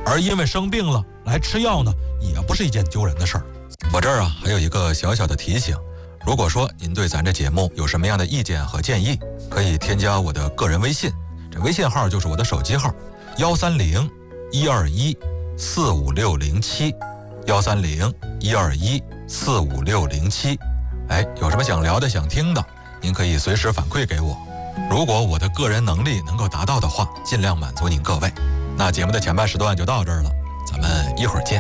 而因为生病了来吃药呢，也不是一件丢人的事儿。我这儿啊还有一个小小的提醒，如果说您对咱这节目有什么样的意见和建议，可以添加我的个人微信，这微信号就是我的手机号130-121-45607，130-121-45607。有什么想聊的想听的，您可以随时反馈给我，如果我的个人能力能够达到的话，尽量满足您各位。那节目的前半时段就到这儿了，咱们一会儿见。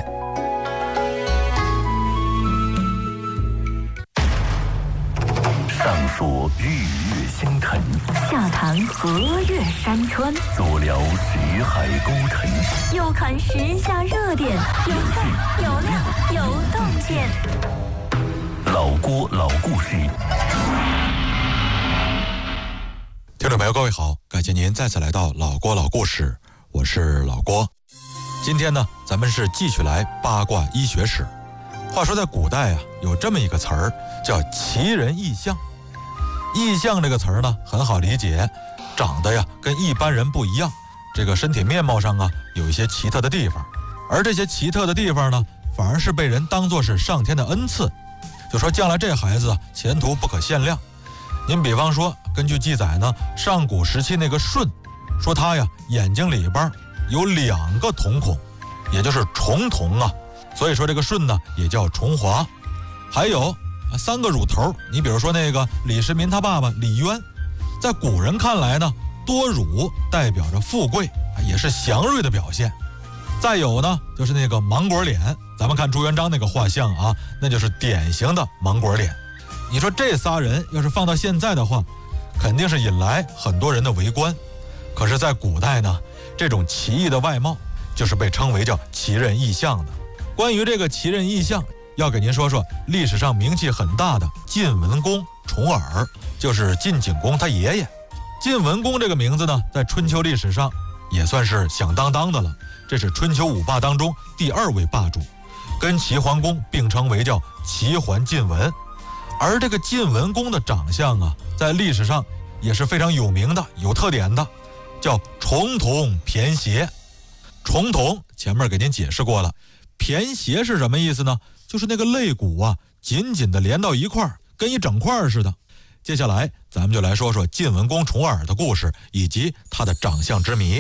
上说日月星辰， 下谈河岳山川， 左聊识海沟沉， 右看时下热点，有趣有料有洞见。 老郭老故事。 听众朋友各位好，感谢您再次来到老郭老故事，我是老郭。今天呢，咱们是继续来八卦医学史。话说在古代啊，有这么一个词儿叫奇人异象。异象这个词儿呢很好理解，长得呀跟一般人不一样，这个身体面貌上啊有一些奇特的地方，而这些奇特的地方呢，反而是被人当作是上天的恩赐，就说将来这孩子前途不可限量。您比方说，根据记载呢，上古时期那个舜，说他呀眼睛里边有2个瞳孔，也就是重瞳啊，所以说这个舜呢也叫重华。还有3个乳头，你比如说那个李世民他爸爸李渊，在古人看来呢，多乳代表着富贵，也是祥瑞的表现。再有呢，就是那个芒果脸，咱们看朱元璋那个画像啊，那就是典型的芒果脸。你说这仨人要是放到现在的话，肯定是引来很多人的围观。可是在古代呢，这种奇异的外貌就是被称为叫奇人异象的。关于这个奇人异象，要给您说说历史上名气很大的晋文公重耳，就是晋景公他爷爷。晋文公这个名字呢，在春秋历史上也算是响当当的了，这是春秋5霸当中第2位霸主，跟齐桓公并称为叫齐桓晋文。而这个晋文公的长相啊，在历史上也是非常有名的，有特点的，叫重瞳骈斜。重瞳前面给您解释过了，骈斜是什么意思呢？就是那个肋骨啊紧紧的连到一块儿，跟一整块似的。接下来咱们就来说说晋文公重耳的故事，以及他的长相之谜。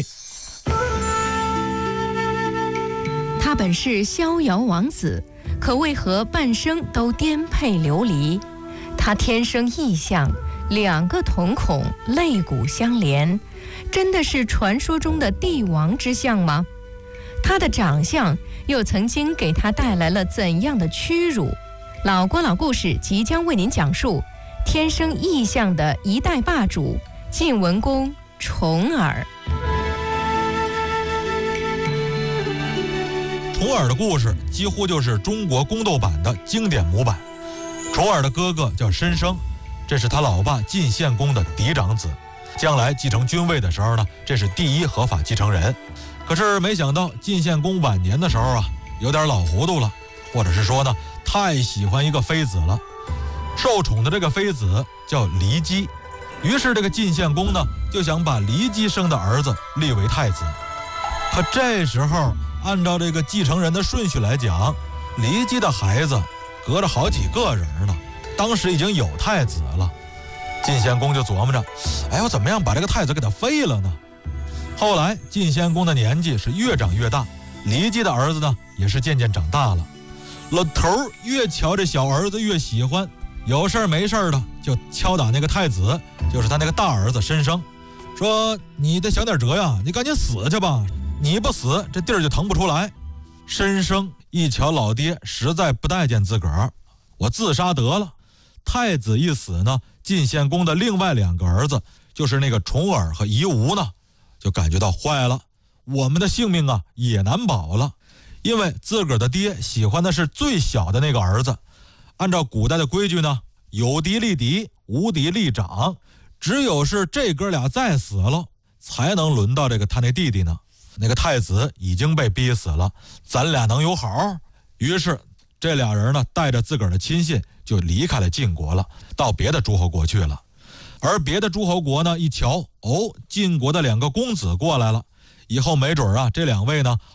他本是逍遥王子，可为何半生都颠沛流离？他天生异象，2个瞳孔，肋骨相连，真的是传说中的帝王之相吗？他的长相又曾经给他带来了怎样的屈辱？老郭老故事即将为您讲述天生异象的一代霸主晋文公重耳。 重耳的故事几乎就是中国宫斗版的经典模板。重耳的哥哥叫申生，这是他老爸晋献公的嫡长子，将来继承君位的时候呢，这是第1合法继承人。可是没想到晋献公晚年的时候啊，有点老糊涂了，或者是说呢，太喜欢一个妃子了。受宠的这个妃子叫骊姬，于是这个晋献公呢就想把骊姬生的儿子立为太子。可这时候按照这个继承人的顺序来讲，骊姬的孩子隔着好几个人呢，当时已经有太子了。晋献公就琢磨着，我怎么样把这个太子给他废了呢？后来晋献公的年纪是越长越大，骊姬的儿子呢也是渐渐长大了。老头儿越瞧这小儿子越喜欢，有事没事的就敲打那个太子，就是他那个大儿子申生，说你得想点辙呀，你赶紧死去吧，你不死这地儿就腾不出来。申生一瞧老爹实在不待见自个儿，我自杀得了。太子一死呢，晋献公的另外2个儿子，就是那个重耳和夷吾呢，就感觉到坏了，我们的性命啊也难保了。因为自个儿的爹喜欢的是最小的那个儿子，按照古代的规矩呢，有嫡立嫡，无嫡立长，只有是这哥俩再死了，才能轮到这个他那弟弟呢。那个太子已经被逼死了，咱俩能有好？于是这俩人呢，带着自个儿的亲信就离开了晋国了，到别的诸侯国去了。而别的诸侯国呢，一瞧，晋国的2个公子过来了，以后没准啊，这2位呢